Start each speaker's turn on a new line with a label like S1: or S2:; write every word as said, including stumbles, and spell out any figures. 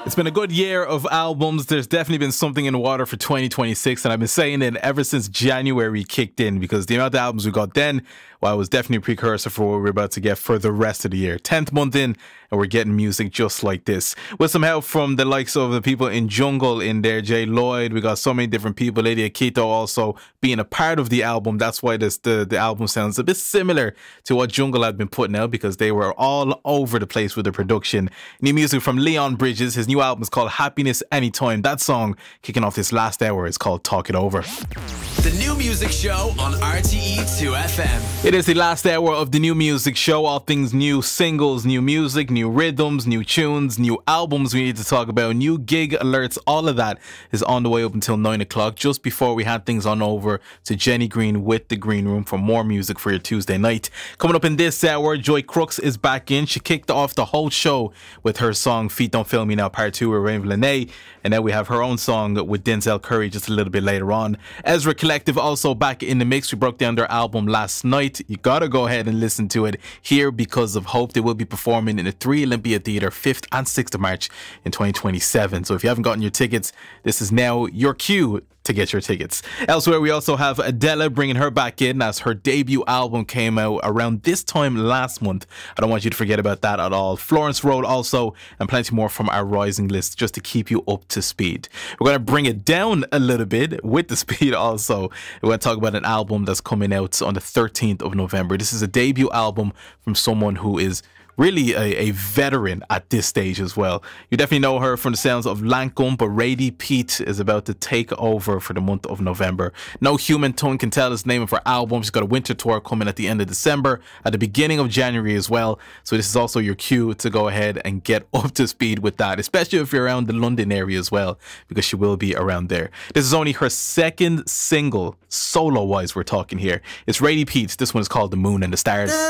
S1: It's been a good year of albums. There's definitely been something in the water for twenty twenty-six, and I've been saying it ever since January kicked in, because the amount of albums we got then, well, it was definitely a precursor for what we're about to get for the rest of the year. tenth month in, and we're getting music just like this. With some help from the likes of the people in Jungle in there, Jay Lloyd. We got so many different people. Lady Akito also being a part of the album. That's why this the, the album sounds a bit similar to what Jungle had been putting out, because they were all over the place with the production. New music from Leon Bridges. His new album is called Happiness Anytime. That song kicking off this last hour is called Talk It Over.
S2: The New Music Show on R T E two F M.
S1: It is the last hour of the New Music Show. All things new, singles, new music, new rhythms, new tunes, new albums we need to talk about, new gig alerts. All of that is on the way up until nine o'clock, just before we hand things on over to Jenny Green with The Green Room for more music for your Tuesday night. Coming up in this hour, Joy Crooks is back in. She kicked off the whole show with her song Feet Don't Fail Me Now Part two with Rain Lene, and then we have her own song with Denzel Curry just a little bit later on. Ezra Collective also back in the mix. We broke down their album last night. You gotta go ahead and listen to it here because of Hope. They will be performing in the Three Olympia Theatre fifth and sixth of March in twenty twenty-seven. So if you haven't gotten your tickets, this is now your cue to get your tickets. Elsewhere, we also have Adele bringing her back in as her debut album came out around this time last month. I don't want you to forget about that at all. Florence Road also, and plenty more from our rising list just to keep you up to speed. We're going to bring it down a little bit with the speed also. We're going to talk about an album that's coming out on the thirteenth of November. This is a debut album from someone who is really a, a veteran at this stage as well. You definitely know her from the sounds of Lancome, but Radie Peete is about to take over for the month of November. No human tongue can tell is the name of her album. She's got a winter tour coming at the end of December, at the beginning of January as well. So this is also your cue to go ahead and get up to speed with that, especially if you're around the London area as well, because she will be around there. This is only her second single, solo-wise we're talking here. It's Radie Peete. This one is called The Moon and the Stars.